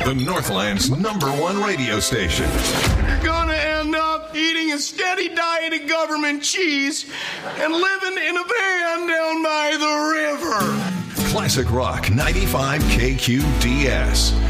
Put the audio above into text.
the Northland's #1 radio station. You're gonna end up eating a steady diet of government cheese and living in a van down by the river. Classic Rock 95 KQDS.